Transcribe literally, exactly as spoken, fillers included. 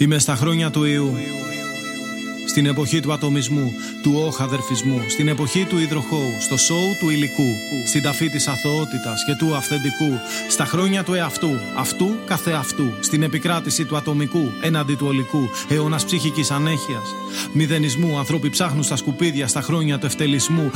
Είμαι στα χρόνια του ιού, στην εποχή του ατομισμού, του όχαδερφισμού, στην εποχή του υδροχώου, στο σόου του υλικού, στην ταφή της αθωότητας και του αυθεντικού, στα χρόνια του εαυτού, αυτού καθεαυτού, στην επικράτηση του ατομικού έναντι του ολικού, αιώνας ψυχικής ανέχειας, μηδενισμού. Ανθρώποι ψάχνουν στα σκουπίδια, στα χρόνια του ευτελισμού,